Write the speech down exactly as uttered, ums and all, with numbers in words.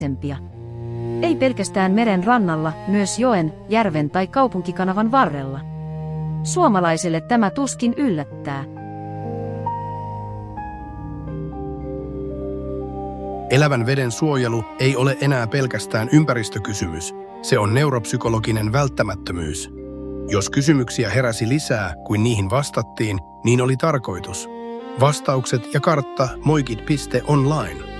turvallisempia. Ei pelkästään meren rannalla, myös joen, järven tai kaupunkikanavan varrella. Suomalaiselle tämä tuskin yllättää. Elävän veden suojelu ei ole enää pelkästään ympäristökysymys, se on neuropsykologinen välttämättömyys. Jos kysymyksiä heräsi lisää kuin niihin vastattiin, niin oli tarkoitus. Vastaukset ja kartta moikit piste online.